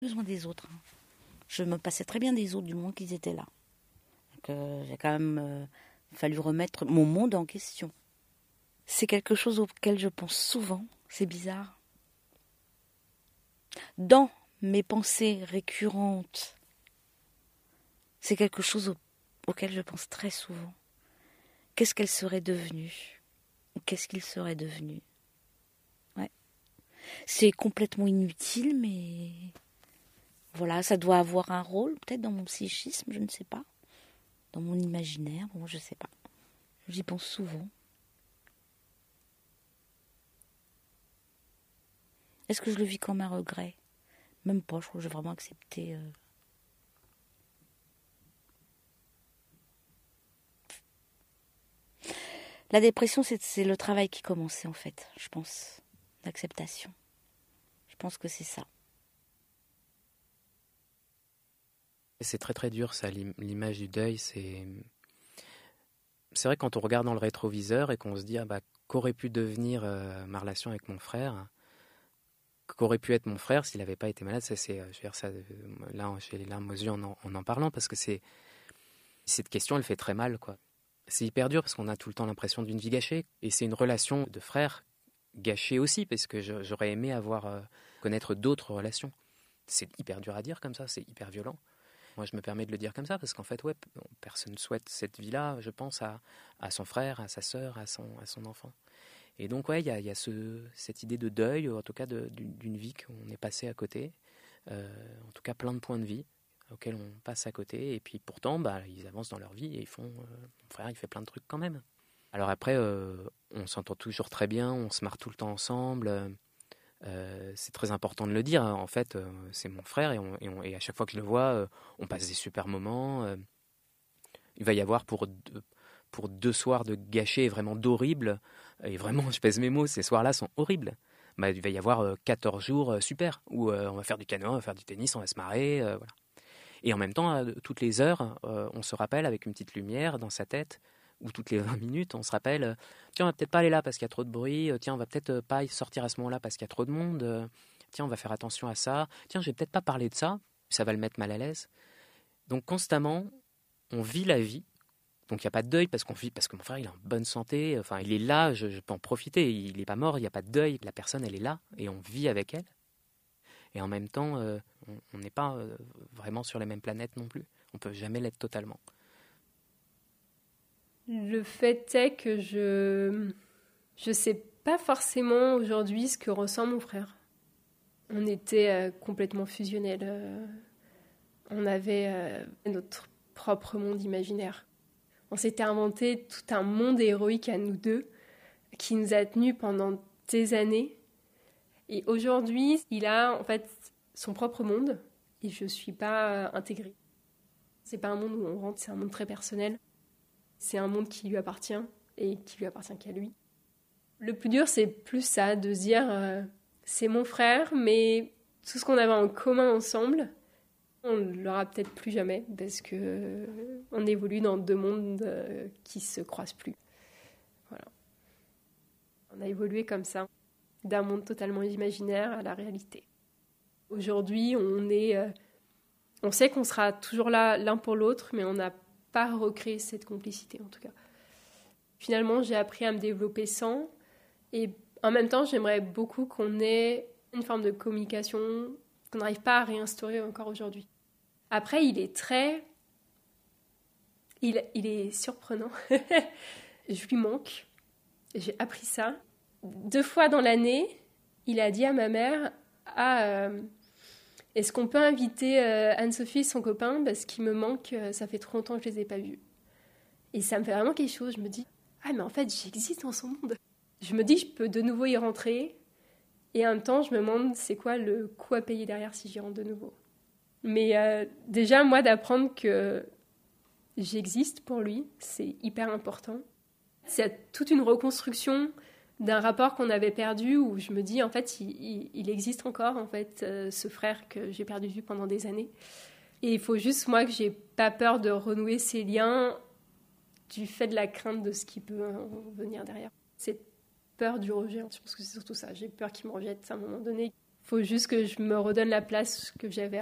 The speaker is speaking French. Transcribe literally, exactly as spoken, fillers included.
Besoin des autres. Hein. Je me passais très bien des autres du moment qu'ils étaient là. Donc, euh, j'ai quand même euh, fallu remettre mon monde en question. C'est quelque chose auquel je pense souvent. C'est bizarre. Dans mes pensées récurrentes, c'est quelque chose au, auquel je pense très souvent. Qu'est-ce qu'elle serait devenue? Ou qu'est-ce qu'il serait devenu? Ouais. C'est complètement inutile, mais voilà, ça doit avoir un rôle, peut-être dans mon psychisme, je ne sais pas. Dans mon imaginaire, bon, je ne sais pas. J'y pense souvent. Est-ce que je le vis comme un regret? Même pas, je crois que j'ai vraiment accepté. Euh... La dépression, c'est, c'est le travail qui commençait en fait, je pense. L'acceptation. Je pense que c'est ça. C'est très très dur ça, l'image du deuil, c'est... C'est vrai quand on regarde dans le rétroviseur et qu'on se dit ah bah, qu'aurait pu devenir euh, ma relation avec mon frère, qu'aurait pu être mon frère s'il n'avait pas été malade, ça c'est, je veux dire ça, là j'ai les larmes aux yeux en en, en, en parlant parce que c'est, cette question elle fait très mal quoi. C'est hyper dur parce qu'on a tout le temps l'impression d'une vie gâchée et c'est une relation de frère gâchée aussi parce que je, j'aurais aimé avoir euh, connaître d'autres relations. C'est hyper dur à dire comme ça, c'est hyper violent. Moi, je me permets de le dire comme ça, parce qu'en fait, ouais, personne ne souhaite cette vie-là, je pense, à, à son frère, à sa sœur, à son, à son enfant. Et donc, ouais, il y a, y a ce, cette idée de deuil, en tout cas de, d'une, d'une vie qu'on est passé à côté, euh, en tout cas plein de points de vie auxquels on passe à côté, et puis pourtant, bah, ils avancent dans leur vie, et ils font, euh, mon frère, il fait plein de trucs quand même. Alors après, euh, on s'entend toujours très bien, on se marre tout le temps ensemble, euh, Euh, c'est très important de le dire. En fait, euh, c'est mon frère et, on, et, on, et à chaque fois que je le vois, euh, on passe des super moments. Euh, il va y avoir pour deux, pour deux soirs de gâchés vraiment d'horribles, et vraiment, je pèse mes mots, ces soirs-là sont horribles. Bah, il va y avoir euh, quatorze jours euh, super, où euh, on va faire du canoë, on va faire du tennis, on va se marrer. Euh, voilà. Et en même temps, euh, toutes les heures, euh, on se rappelle avec une petite lumière dans sa tête, ou toutes les vingt minutes, on se rappelle, euh, tiens, on va peut-être pas aller là parce qu'il y a trop de bruit, euh, tiens, on va peut-être euh, pas y sortir à ce moment-là parce qu'il y a trop de monde, euh, tiens, on va faire attention à ça, tiens, je vais peut-être pas parler de ça, ça va le mettre mal à l'aise. Donc constamment, on vit la vie, donc il n'y a pas de deuil parce qu'on vit, parce que mon frère, il est en bonne santé, enfin, il est là, je, je peux en profiter, il n'est pas mort, il n'y a pas de deuil, la personne, elle est là, et on vit avec elle. Et en même temps, euh, on n'est pas euh, vraiment sur les mêmes planètes non plus. On ne peut jamais l'être totalement. Le fait est que je je sais pas forcément aujourd'hui ce que ressent mon frère. On était euh, complètement fusionnels. Euh, on avait euh, notre propre monde imaginaire. On s'était inventé tout un monde héroïque à nous deux qui nous a tenus pendant des années. Et aujourd'hui, il a en fait son propre monde et je suis pas intégrée. C'est pas un monde où on rentre, c'est un monde très personnel. C'est un monde qui lui appartient et qui lui appartient qu'à lui. Le plus dur, c'est plus ça, de se dire euh, c'est mon frère, mais tout ce qu'on avait en commun ensemble, on ne l'aura peut-être plus jamais parce que euh, on évolue dans deux mondes euh, qui se croisent plus. Voilà. On a évolué comme ça, d'un monde totalement imaginaire à la réalité. Aujourd'hui, on est, euh, on sait qu'on sera toujours là l'un pour l'autre, mais on n'a pas recréé cette complicité en tout cas. Finalement, j'ai appris à me développer sans, et en même temps, j'aimerais beaucoup qu'on ait une forme de communication qu'on n'arrive pas à réinstaurer encore aujourd'hui. Après, il est très... Il, il est surprenant. Je lui manque. J'ai appris ça. Deux fois dans l'année, il a dit à ma mère ah, euh, est-ce qu'on peut inviter euh, Anne-Sophie, son copain, parce qu'il me manque, euh, ça fait trop longtemps que je les ai pas vus. Et ça me fait vraiment quelque chose. Je me dis ah, mais en fait, j'existe dans son monde. Je me dis je peux de nouveau y rentrer. Et en même temps, je me demande c'est quoi le coût à payer derrière si j'y rentre de nouveau. Mais euh, déjà, moi, d'apprendre que j'existe pour lui, c'est hyper important. C'est toute une reconstruction d'un rapport qu'on avait perdu où je me dis, en fait, il, il, il existe encore, en fait, euh, ce frère que j'ai perdu de vue pendant des années. Et il faut juste, moi, que j'ai pas peur de renouer ces liens du fait de la crainte de ce qui peut venir derrière. Cette peur du rejet, je pense que c'est surtout ça. J'ai peur qu'il me rejette à un moment donné. faut juste que je me redonne la place que j'avais